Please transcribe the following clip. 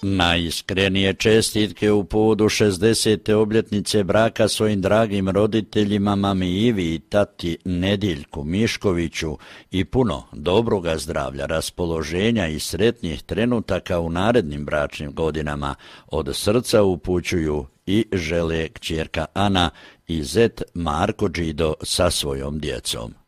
Najiskrenije čestitke u povodu 60. obljetnice braka svojim dragim roditeljima mami Ivi i tati Nediljku Miškoviću i puno dobroga zdravlja, raspoloženja i sretnijih trenutaka u narednim bračnim godinama od srca upućuju i žele kćerka Ana i zet Marko Đido sa svojom djecom.